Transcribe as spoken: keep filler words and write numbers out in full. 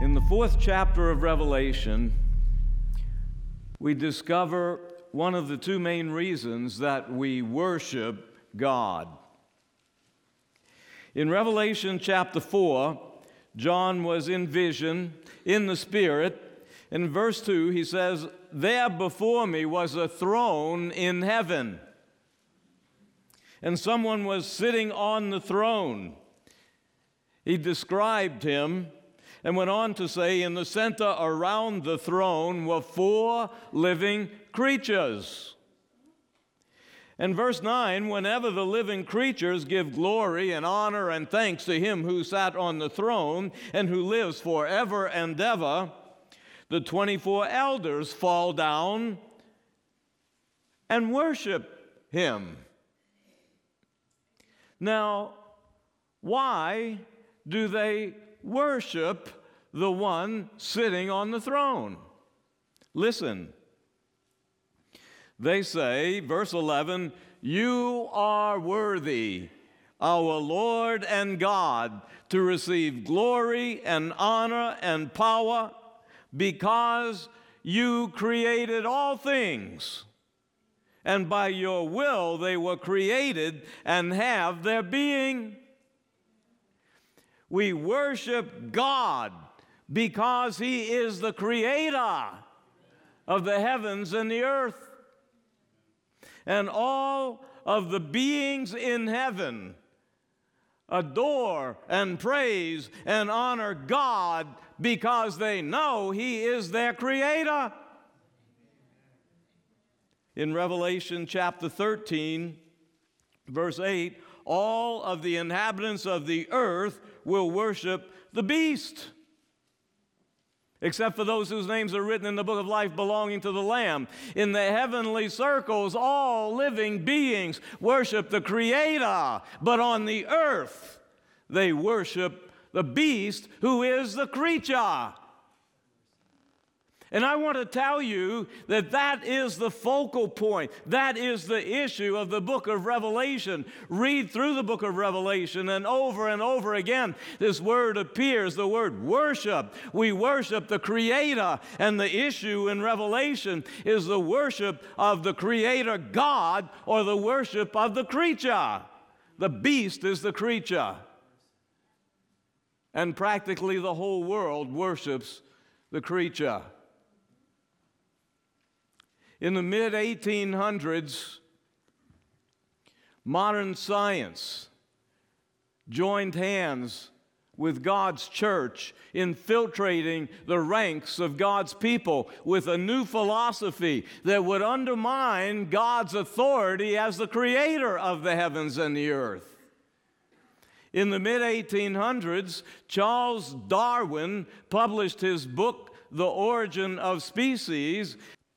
In the fourth chapter of Revelation, we discover one of the two main reasons that we worship God. In Revelation chapter four, John was in vision, in the Spirit. In verse two, he says, "There before me was a throne in heaven, and someone was sitting on the throne." He described him and went on to say, in the center around the throne were four living creatures. And verse nine, whenever the living creatures give glory and honor and thanks to him who sat on the throne and who lives forever and ever, the twenty-four elders fall down and worship him. Now, why do they worship the one sitting on the throne? Listen. They say, verse eleven, "You are worthy, our Lord and God, to receive glory and honor and power, because you created all things, and by your will they were created and have their being." We worship God because he is the creator of the heavens and the earth. And all of the beings in heaven adore and praise and honor God because they know he is their creator. In Revelation chapter thirteen, verse eight, all of the inhabitants of the earth will worship the beast, except for those whose names are written in the book of life belonging to the Lamb. In the heavenly circles, all living beings worship the Creator, but on the earth, they worship the beast who is the creature. And I want to tell you that that is the focal point. That is the issue of the book of Revelation. Read through the book of Revelation, and over and over again, this word appears, the word worship. We worship the Creator, and the issue in Revelation is the worship of the Creator God or the worship of the creature. The beast is the creature. And practically the whole world worships the creature. In the mid eighteen hundreds, modern science joined hands with God's church, infiltrating the ranks of God's people with a new philosophy that would undermine God's authority as the creator of the heavens and the earth. In the mid eighteen hundreds, Charles Darwin published his book, The Origin of Species,